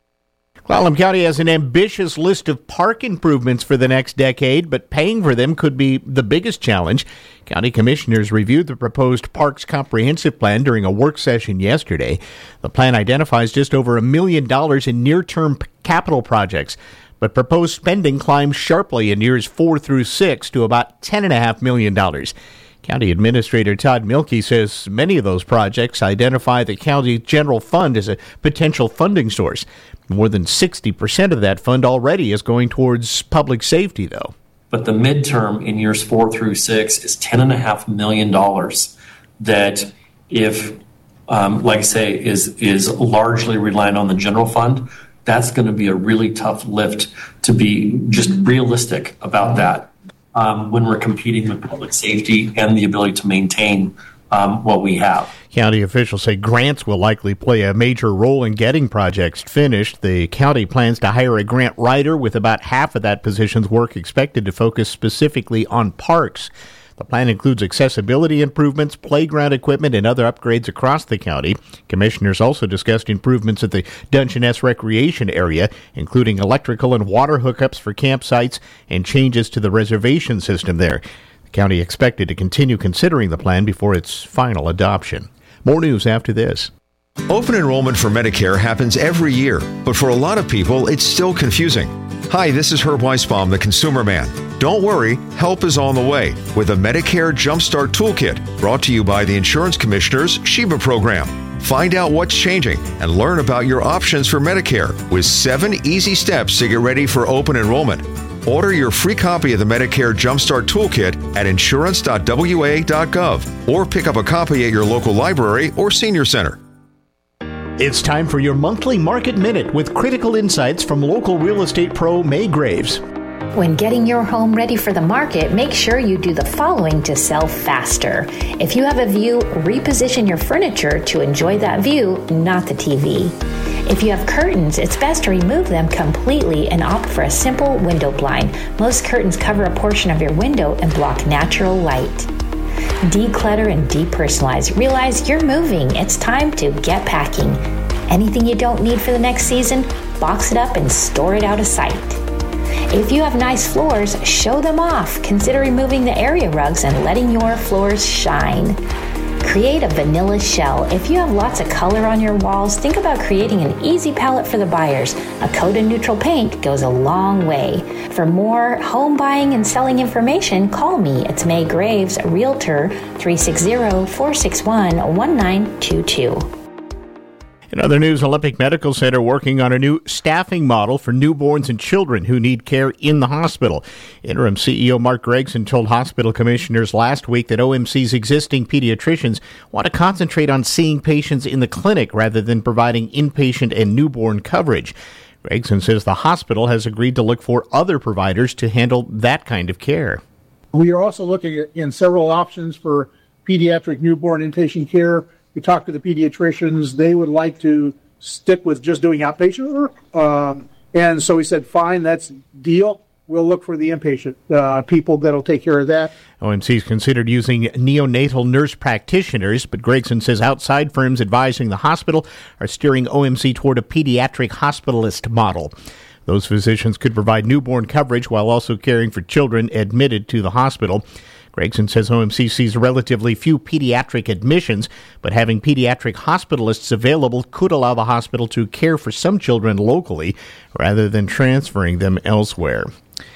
S13: Clallam County has an ambitious list of park improvements for the next decade, but paying for them could be the biggest challenge. County commissioners reviewed the proposed Parks Comprehensive Plan during a work session yesterday. The plan identifies just over a million dollars in near-term capital projects, but proposed spending climbs sharply in years four through six to about ten point five million dollars. County Administrator Todd Mielke says many of those projects identify the county general fund as a potential funding source. More than sixty percent of that fund already is going towards public safety, though.
S5: But the midterm in years four through six is ten point five million dollars that, if, um, like I say, is, is largely reliant on the general fund. That's going to be a really tough lift to be just realistic about that. Um, when we're competing with public safety and the ability to maintain um, what we have.
S13: County officials say grants will likely play a major role in getting projects finished. The county plans to hire a grant writer, with about half of that position's work expected to focus specifically on parks. The plan includes accessibility improvements, playground equipment, and other upgrades across the county. Commissioners also discussed improvements at the Dungeness Recreation Area, including electrical and water hookups for campsites and changes to the reservation system there. The county expected to continue considering the plan before its final adoption. More news after this.
S6: Open enrollment for Medicare happens every year, but for a lot of people, it's still confusing. Hi, this is Herb Weisbaum, the Consumer Man. Don't worry, help is on the way with a Medicare Jumpstart Toolkit brought to you by the Insurance Commissioner's Sheba program. Find out what's changing and learn about your options for Medicare with seven easy steps to get ready for open enrollment. Order your free copy of the Medicare Jumpstart Toolkit at insurance dot w a dot gov or pick up a copy at your local library or senior center.
S13: It's time for your monthly Market Minute with critical insights from local real estate pro May Graves.
S7: When getting your home ready for the market, make sure you do the following to sell faster. If you have a view, reposition your furniture to enjoy that view, not the T V. If you have curtains, it's best to remove them completely and opt for a simple window blind. Most curtains cover a portion of your window and block natural light. Declutter and depersonalize. Realize you're moving. It's time to get packing. Anything you don't need for the next season, box it up and store it out of sight. If you have nice floors, show them off. Consider removing the area rugs and letting your floors shine. Create a vanilla shell. If you have lots of color on your walls, think about creating an easy palette for the buyers. A coat of neutral paint goes a long way. For more home buying and selling information, call me. It's May Graves, Realtor, three six zero, four six one, one nine two two.
S13: In other news, Olympic Medical Center working on a new staffing model for newborns and children who need care in the hospital. Interim C E O Mark Gregson told hospital commissioners last week that O M C's existing pediatricians want to concentrate on seeing patients in the clinic rather than providing inpatient and newborn coverage. Gregson says the hospital has agreed to look for other providers to handle that kind of care.
S8: We are also looking at in several options for pediatric newborn inpatient care. We talked to the pediatricians. They would like to stick with just doing outpatient work. Um, and so we said, fine, that's deal. We'll look for the inpatient uh, people that'll take care of that.
S13: O M C's considered using neonatal nurse practitioners, but Gregson says outside firms advising the hospital are steering O M C toward a pediatric hospitalist model. Those physicians could provide newborn coverage while also caring for children admitted to the hospital. Gregson says O M C sees relatively few pediatric admissions, but having pediatric hospitalists available could allow the hospital to care for some children locally rather than transferring them elsewhere.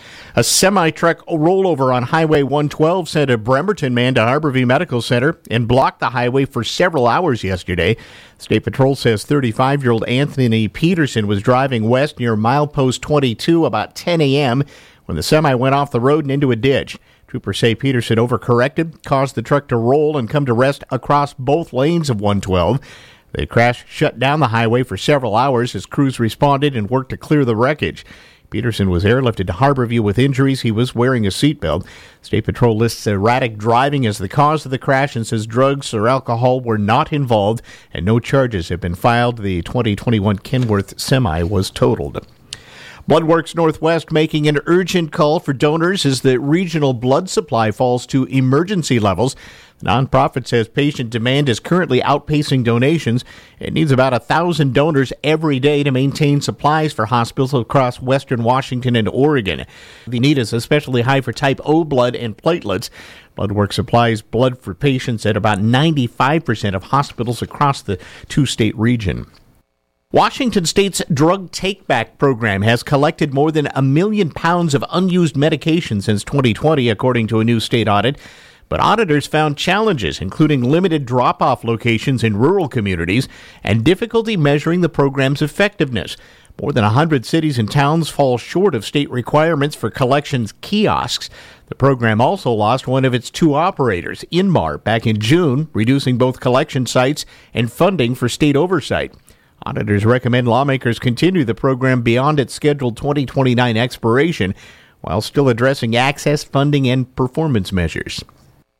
S13: A semi-truck rollover on Highway one twelve sent a Bremerton man to Harborview Medical Center and blocked the highway for several hours yesterday. State Patrol says thirty-five-year-old Anthony Peterson was driving west near milepost twenty-two about ten a.m. when the semi went off the road and into a ditch. Troopers say Peterson overcorrected, caused the truck to roll and come to rest across both lanes of one twelve. The crash shut down the highway for several hours as crews responded and worked to clear the wreckage. Peterson was airlifted to Harborview with injuries. He was wearing a seatbelt. State Patrol lists erratic driving as the cause of the crash and says drugs or alcohol were not involved and no charges have been filed. The twenty twenty-one Kenworth semi was totaled. Bloodworks Northwest making an urgent call for donors as the regional blood supply falls to emergency levels. The nonprofit says patient demand is currently outpacing donations. It needs about one thousand donors every day to maintain supplies for hospitals across western Washington and Oregon. The need is especially high for type O blood and platelets. Bloodworks supplies blood for patients at about ninety-five percent of hospitals across the two-state region. Washington State's drug take-back program has collected more than a million pounds of unused medication since twenty twenty, according to a new state audit. But auditors found challenges, including limited drop-off locations in rural communities and difficulty measuring the program's effectiveness. More than one hundred cities and towns fall short of state requirements for collections kiosks. The program also lost one of its two operators, Inmar, back in June, reducing both collection sites and funding for state oversight. Auditors recommend lawmakers continue the program beyond its scheduled twenty twenty-nine expiration, while still addressing access, funding, and performance measures.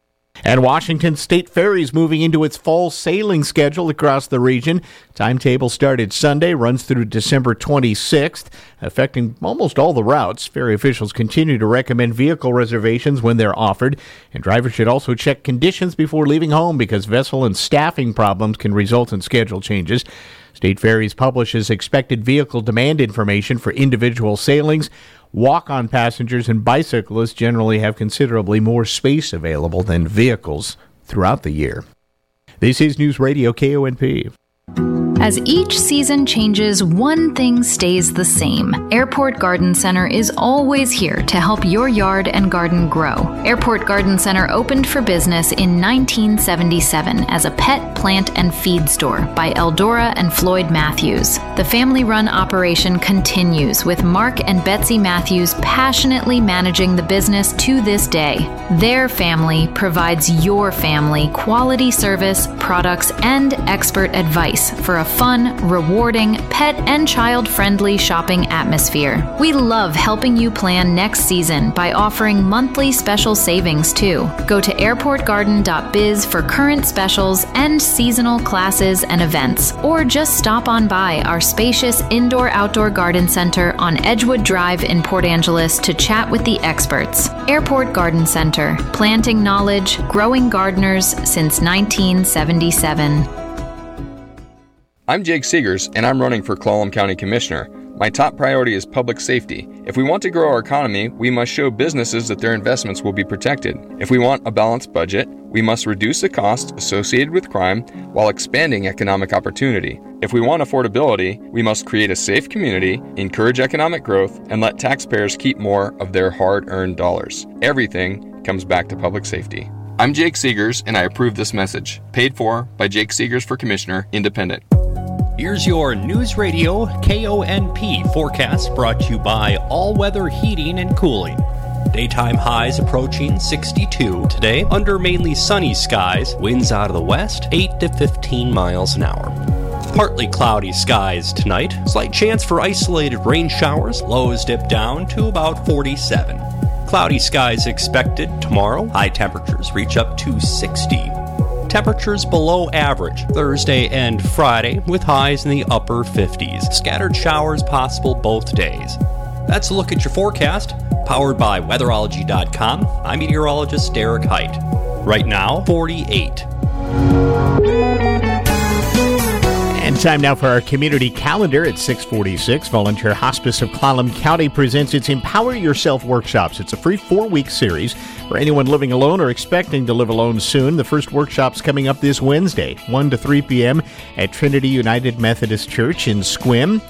S13: And Washington State Ferries moving into its fall sailing schedule across the region. Timetable started Sunday, runs through December twenty-sixth, affecting almost all the routes. Ferry officials continue to recommend vehicle reservations when they're offered, and drivers should also check conditions before leaving home because vessel and staffing problems can result in schedule changes. State Ferries publishes expected vehicle demand information for individual sailings. Walk-on passengers and bicyclists generally have considerably more space available than vehicles throughout the year. This is News Radio K O N P.
S9: As each season changes, one thing stays the same. Airport Garden Center is always here to help your yard and garden grow. Airport Garden Center opened for business in nineteen seventy-seven as a pet, plant, and feed store by Eldora and Floyd Matthews. The family-run operation continues with Mark and Betsy Matthews passionately managing the business to this day. Their family provides your family quality service, products, and expert advice for a fun, rewarding, pet and child-friendly shopping atmosphere. We love helping you plan next season by offering monthly special savings too. Go to airport garden dot biz for current specials and seasonal classes and events, or just stop on by our spacious indoor-outdoor garden center on Edgewood Drive in Port Angeles to chat with the experts. Airport Garden Center, planting knowledge, growing gardeners since nineteen seventy-seven.
S10: I'm Jake Seegers, and I'm running for Clallam County Commissioner. My top priority is public safety. If we want to grow our economy, we must show businesses that their investments will be protected. If we want a balanced budget, we must reduce the costs associated with crime while expanding economic opportunity. If we want affordability, we must create a safe community, encourage economic growth, and let taxpayers keep more of their hard-earned dollars. Everything comes back to public safety. I'm Jake Seegers, and I approve this message. Paid for by Jake Seegers for Commissioner, Independent.
S11: Here's your News Radio K O N P forecast brought to you by All Weather Heating and Cooling. Daytime highs approaching sixty-two today under mainly sunny skies. Winds out of the west, eight to fifteen miles an hour. Partly cloudy skies tonight. Slight chance for isolated rain showers. Lows dip down to about forty-seven. Cloudy skies expected tomorrow. High temperatures reach up to sixty. Temperatures below average Thursday and Friday with highs in the upper fifties. Scattered showers possible both days. That's a look at your forecast, powered by weatherology dot com. I'm meteorologist Derek Height. Right now, forty-eight.
S13: And time now for our community calendar at six forty-six. Volunteer Hospice of Clallam County presents its Empower Yourself workshops. It's a free four-week series for anyone living alone or expecting to live alone soon. The first workshop's coming up this Wednesday, one to three p.m. at Trinity United Methodist Church in Sequim.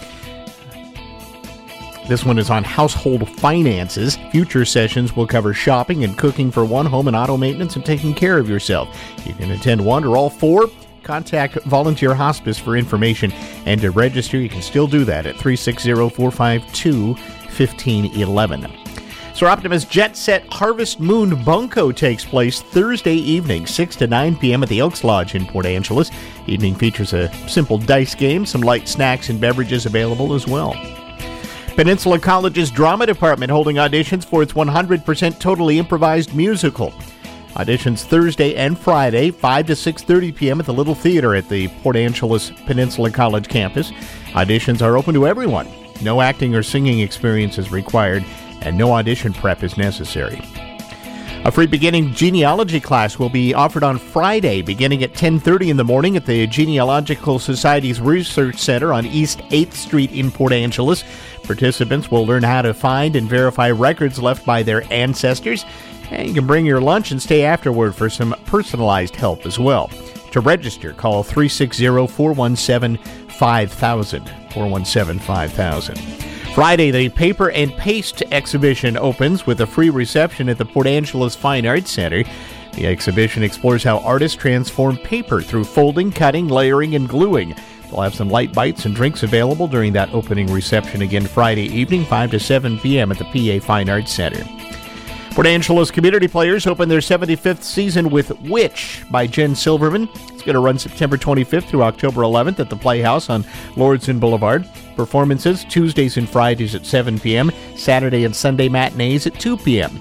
S13: This one is on household finances. Future sessions will cover shopping and cooking for one, home and auto maintenance, and taking care of yourself. You can attend one or all four. Contact Volunteer Hospice for information and to register. You can still do that at three six zero, four five two, one five one one. Sir Optimus Jet Set Harvest Moon Bunko takes place Thursday evening, six to nine p.m. at the Elks Lodge in Port Angeles. Evening features a simple dice game, some light snacks and beverages available as well. Peninsula College's drama department holding auditions for its one hundred percent totally improvised musical. Auditions Thursday and Friday, five to six thirty p.m. at the Little Theater at the Port Angeles Peninsula College campus. Auditions are open to everyone. No acting or singing experience is required, and no audition prep is necessary. A free beginning genealogy class will be offered on Friday, beginning at ten thirty in the morning at the Genealogical Society's Research Center on East eighth Street in Port Angeles. Participants will learn how to find and verify records left by their ancestors. And you can bring your lunch and stay afterward for some personalized help as well. To register, call three six zero, four one seven, five thousand, four one seven, five thousand. Friday, the Paper and Paste exhibition opens with a free reception at the Port Angeles Fine Arts Center. The exhibition explores how artists transform paper through folding, cutting, layering, and gluing. They'll have some light bites and drinks available during that opening reception again Friday evening, five to seven p.m. at the P A Fine Arts Center. Port Angeles Community Players open their seventy-fifth season with Witch by Jen Silverman. It's going to run September twenty-fifth through October eleventh at the Playhouse on Lordson Boulevard. Performances Tuesdays and Fridays at seven p.m., Saturday and Sunday matinees at two p.m.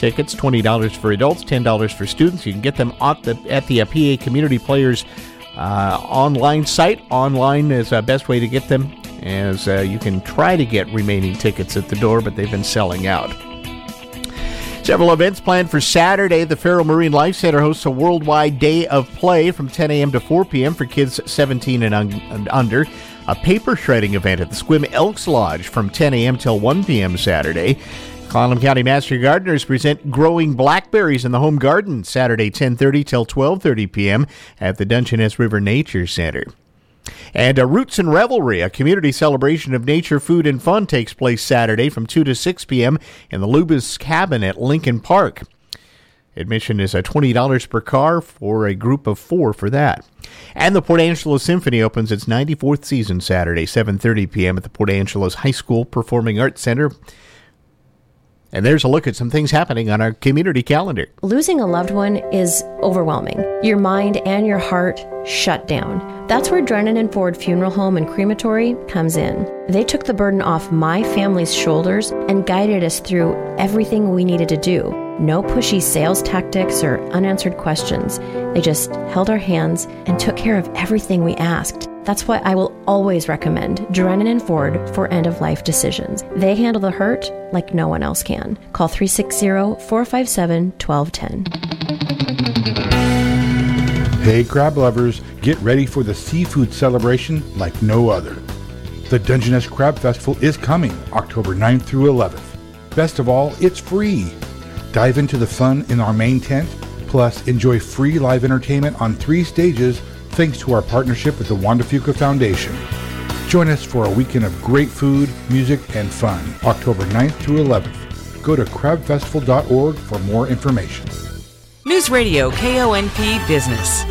S13: Tickets, twenty dollars for adults, ten dollars for students. You can get them at the, at the P A Community Players uh, online site. Online is the best way to get them, as uh, you can try to get remaining tickets at the door, but they've been selling out. Several events planned for Saturday. The Farrell Marine Life Center hosts a worldwide day of play from ten a.m. to four p.m. for kids seventeen and, un- and under. A paper shredding event at the Sequim Elks Lodge from ten a.m. till one p.m. Saturday. Clallam County Master Gardeners present growing blackberries in the home garden Saturday ten thirty till twelve thirty p.m. at the Dungeness River Nature Center. And a Roots and Revelry, a community celebration of nature, food, and fun, takes place Saturday from two to six p.m. in the Lubas Cabin at Lincoln Park. Admission is twenty dollars per car for a group of four for that. And the Port Angeles Symphony opens its ninety-fourth season Saturday, seven thirty p.m. at the Port Angeles High School Performing Arts Center. And there's a look at some things happening on our community calendar.
S18: Losing a loved one is overwhelming. Your mind and your heart shut down. That's where Drennan and Ford Funeral Home and Crematory comes in. They took the burden off my family's shoulders and guided us through everything we needed to do. No pushy sales tactics or unanswered questions. They just held our hands and took care of everything we asked. That's why I will always recommend Drennan and Ford for end-of-life decisions. They handle the hurt like no one else can. Call three six zero, four five seven, one two one zero.
S19: Hey crab lovers, get ready for the seafood celebration like no other. The Dungeness Crab Festival is coming October ninth through eleventh. Best of all, it's free. Dive into the fun in our main tent, plus enjoy free live entertainment on three stages thanks to our partnership with the Wanda Fuca Foundation. Join us for a weekend of great food, music, and fun, October ninth through eleventh. Go to crab festival dot org for more information.
S4: News Radio K O N P Business.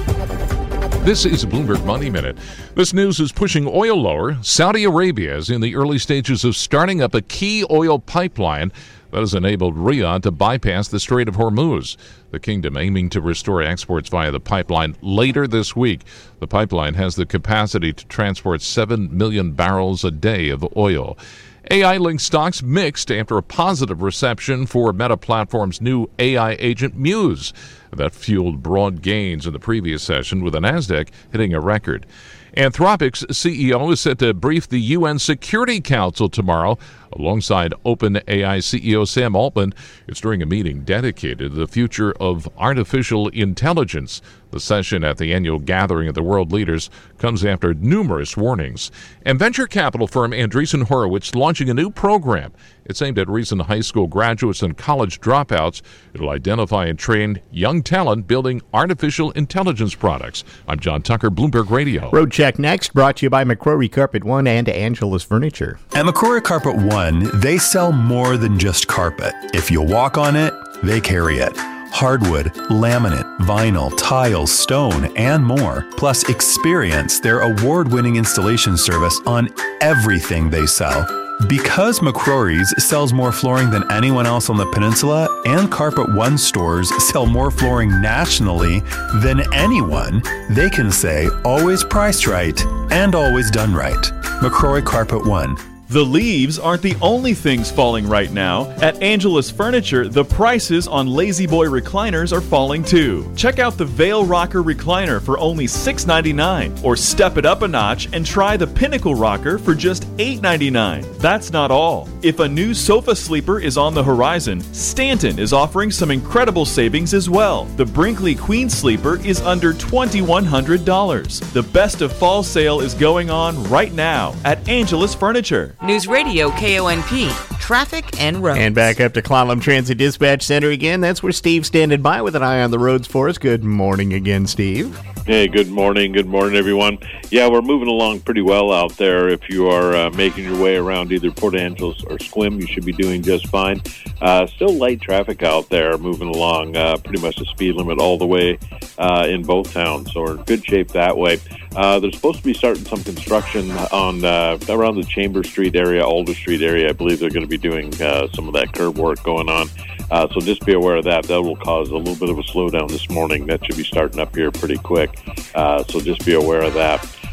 S20: This is Bloomberg Money Minute. This news is pushing oil lower. Saudi Arabia is in the early stages of starting up a key oil pipeline that has enabled Riyadh to bypass the Strait of Hormuz. The kingdom aiming to restore exports via the pipeline later this week. The pipeline has the capacity to transport seven million barrels a day of oil. A I-linked stocks mixed after a positive reception for Meta Platform's new A I agent Muse. That fueled broad gains in the previous session, with the Nasdaq hitting a record. Anthropic's C E O is set to brief the U N Security Council tomorrow alongside OpenAI C E O Sam Altman. It's during a meeting dedicated to the future of artificial intelligence. The session at the annual gathering of the world leaders comes after numerous warnings. And venture capital firm Andreessen Horowitz launching a new program. It's aimed at recent high school graduates and college dropouts. It'll identify and train young talent building artificial intelligence products. I'm John Tucker, Bloomberg Radio.
S13: Road Check next, brought to you by McCrory Carpet One and Angelus Furniture.
S21: At McCrory Carpet One, they sell more than just carpet. If you walk on it, they carry it. Hardwood, laminate, vinyl, tile, stone, and more. Plus, experience their award-winning installation service on everything they sell. Because McCrory's sells more flooring than anyone else on the peninsula, and Carpet One stores sell more flooring nationally than anyone, they can say always priced right and always done right. McCrory Carpet One.
S22: The leaves aren't the only things falling right now. At Angelus Furniture, the prices on Lazy Boy recliners are falling too. Check out the Veil Rocker recliner for only six ninety-nine, or step it up a notch and try the Pinnacle Rocker for just eight ninety-nine. That's not all. If a new sofa sleeper is on the horizon, Stanton is offering some incredible savings as well. The Brinkley Queen Sleeper is under twenty-one hundred dollars. The best of fall sale is going on right now at Angelus Furniture.
S4: News Radio K O N P, traffic and roads.
S13: And back up to Clallam Transit Dispatch Center again. That's where Steve's standing by with an eye on the roads for us. Good morning again, Steve.
S23: Hey, good morning. Good morning, everyone. Yeah, we're moving along pretty well out there. If you are uh, making your way around either Port Angeles or Sequim, you should be doing just fine. Uh, still light traffic out there, moving along uh, pretty much the speed limit all the way uh, in both towns, so we're in good shape that way. Uh, they're supposed to be starting some construction on uh, around the Chambers Street area, Alder Street area. I believe they're going to be doing uh, some of that curb work going on. Uh, so just be aware of that. That will cause a little bit of a slowdown this morning. That should be starting up here pretty quick. Uh, so just be aware of that.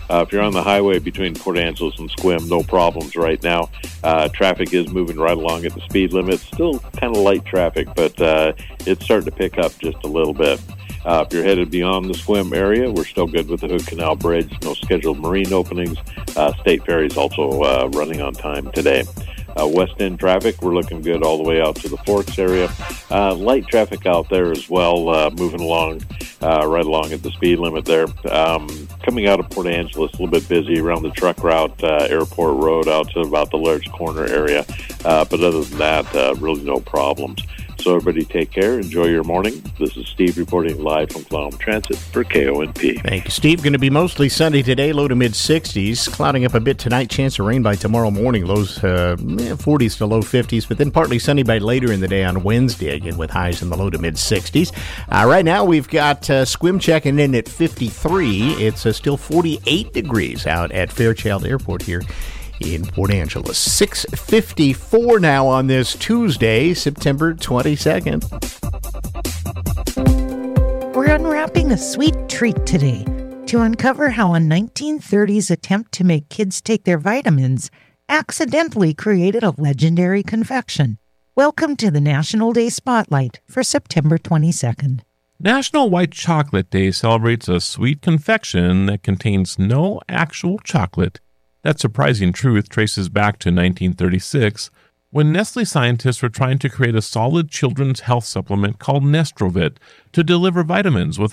S23: Uh, if you're on the highway between Port Angeles and Sequim, no problems right now. Uh, traffic is moving right along at the speed limit. Still kind of light traffic, but uh, it's starting to pick up just a little bit. Uh, if you're headed beyond the Sequim area, we're still good with the Hood Canal Bridge. No scheduled marine openings. Uh, State Ferry is also uh, running on time today. Uh, West End traffic, we're looking good all the way out to the Forks area. Uh, light traffic out there as well, uh, moving along, uh, right along at the speed limit there. Um, coming out of Port Angeles, a little bit busy around the truck route, uh, Airport Road out to about the Large Corner area. Uh, but other than that, uh, really no problems. So everybody take care. Enjoy your morning. This is Steve reporting live from Clallam Transit for K O N P.
S13: Thank you, Steve. Going to be mostly sunny today, low to mid-sixties. Clouding up a bit tonight. Chance of rain by tomorrow morning. Lows uh, forties to low fifties, but then partly sunny by later in the day on Wednesday, again with highs in the low to mid-sixties. Uh, right now we've got uh, Sequim checking in at fifty-three. It's uh, still forty-eight degrees out at Fairchild Airport here in Port Angeles. six fifty-four now on this Tuesday, September twenty-second.
S3: We're unwrapping a sweet treat today to uncover how a nineteen thirties attempt to make kids take their vitamins accidentally created a legendary confection. Welcome to the National Day Spotlight for September twenty-second.
S12: National White Chocolate Day celebrates a sweet confection that contains no actual chocolate. That surprising truth traces back to nineteen thirty-six, when Nestle scientists were trying to create a solid children's health supplement called Nestrovit to deliver vitamins with